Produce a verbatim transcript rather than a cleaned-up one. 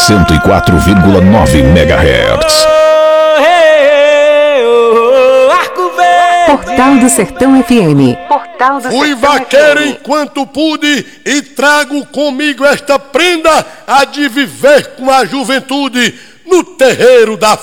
cento e quatro vírgula nove megahertz. Portal do Sertão F M. Portal do Fui Sertão vaqueiro F M. enquanto pude e trago comigo esta prenda, a de viver com a juventude no terreiro da